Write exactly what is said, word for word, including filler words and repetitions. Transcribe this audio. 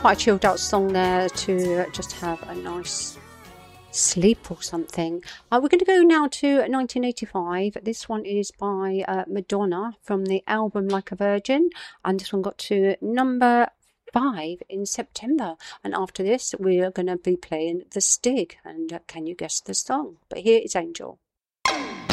quite a chilled out song there to just have a nice sleep or something. Uh, we're going to go now to nineteen eighty-five. This one is by uh, Madonna from the album Like a Virgin, and this one got to number five in September. And after this, we are going to be playing The Stig. And uh, can you guess the song? But here is Angel.